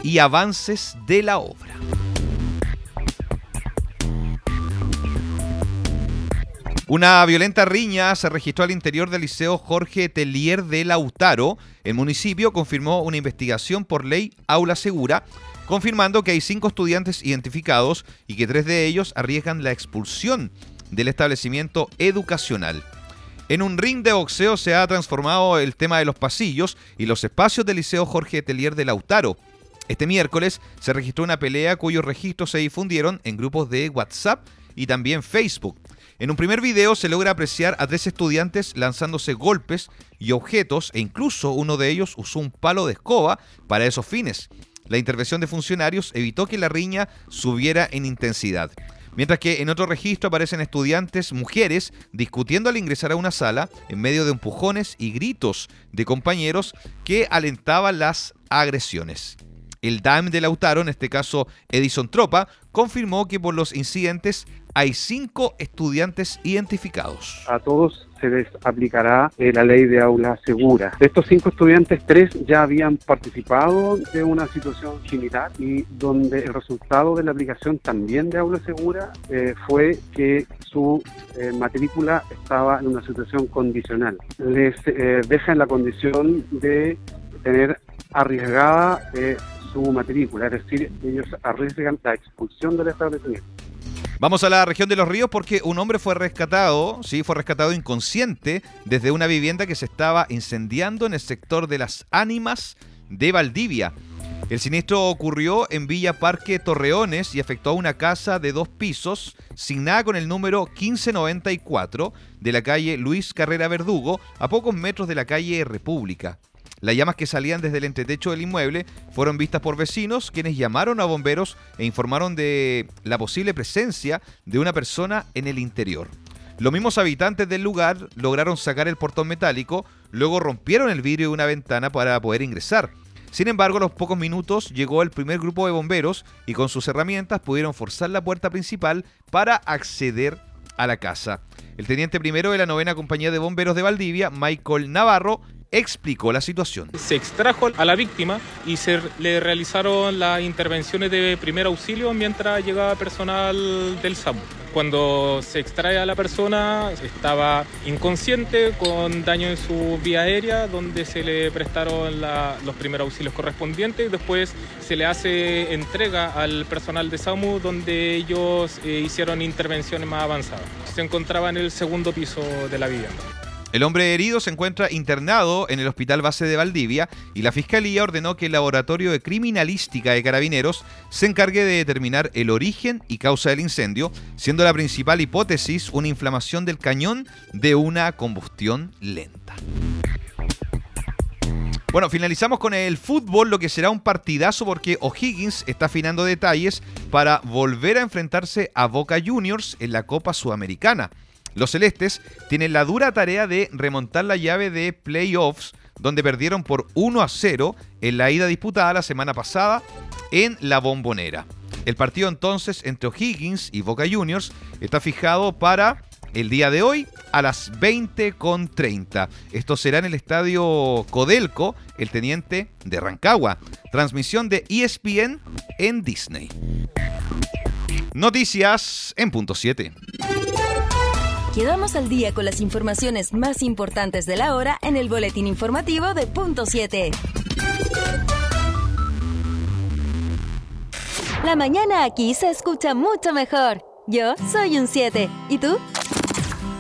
y avances de la obra. Una violenta riña se registró al interior del Liceo Jorge Telier de Lautaro. El municipio confirmó una investigación por ley Aula Segura, confirmando que hay 5 estudiantes identificados y que 3 de ellos arriesgan la expulsión del establecimiento educacional. En un ring de boxeo se ha transformado el tema de los pasillos y los espacios del Liceo Jorge Telier de Lautaro. Este miércoles se registró una pelea cuyos registros se difundieron en grupos de WhatsApp y también Facebook. En un primer video se logra apreciar a 3 estudiantes lanzándose golpes y objetos e incluso uno de ellos usó un palo de escoba para esos fines. La intervención de funcionarios evitó que la riña subiera en intensidad. Mientras que en otro registro aparecen estudiantes, mujeres, discutiendo al ingresar a una sala en medio de empujones y gritos de compañeros que alentaban las agresiones. El DAM de Lautaro, en este caso Edison Tropa, confirmó que por los incidentes hay 5 estudiantes identificados. A todos se les aplicará la ley de aula segura. De estos 5 estudiantes, 3 ya habían participado de una situación similar y donde el resultado de la aplicación también de aula segura fue que su matrícula estaba en una situación condicional. Les deja en la condición de tener arriesgada su matrícula, es decir, ellos arriesgan la expulsión del establecimiento. Vamos a la región de Los Ríos porque un hombre fue rescatado inconsciente desde una vivienda que se estaba incendiando en el sector de Las Ánimas de Valdivia. El siniestro ocurrió en Villa Parque Torreones y afectó a una casa de 2 pisos, signada con el número 1594 de la calle Luis Carrera Verdugo, a pocos metros de la calle República. Las llamas que salían desde el entretecho del inmueble fueron vistas por vecinos, quienes llamaron a bomberos e informaron de la posible presencia de una persona en el interior. Los mismos habitantes del lugar lograron sacar el portón metálico, luego rompieron el vidrio de una ventana para poder ingresar. Sin embargo, a los pocos minutos llegó el primer grupo de bomberos y con sus herramientas pudieron forzar la puerta principal para acceder a la casa. El teniente primero de la 9ª Compañía de Bomberos de Valdivia, Michael Navarro, explicó la situación. Se extrajo a la víctima y se le realizaron las intervenciones de primer auxilio mientras llegaba personal del SAMU. Cuando se extrae a la persona estaba inconsciente con daño en su vía aérea, donde se le prestaron los primeros auxilios correspondientes y después se le hace entrega al personal de SAMU donde ellos hicieron intervenciones más avanzadas. Se encontraba en el 2º piso de la vivienda. El hombre herido se encuentra internado en el Hospital Base de Valdivia y la Fiscalía ordenó que el Laboratorio de Criminalística de Carabineros se encargue de determinar el origen y causa del incendio, siendo la principal hipótesis una inflamación del cañón de una combustión lenta. Bueno, finalizamos con el fútbol, lo que será un partidazo porque O'Higgins está afinando detalles para volver a enfrentarse a Boca Juniors en la Copa Sudamericana. Los celestes tienen la dura tarea de remontar la llave de playoffs, donde perdieron por 1-0 en la ida disputada la semana pasada en La Bombonera. El partido entonces entre O'Higgins y Boca Juniors está fijado para el día de hoy a las 20:30. Esto será en el estadio Codelco, el Teniente de Rancagua. Transmisión de ESPN en Disney. Noticias en punto 7. Quedamos al día con las informaciones más importantes de la hora en el boletín informativo de punto 7. La mañana aquí se escucha mucho mejor. Yo soy un 7. ¿Y tú?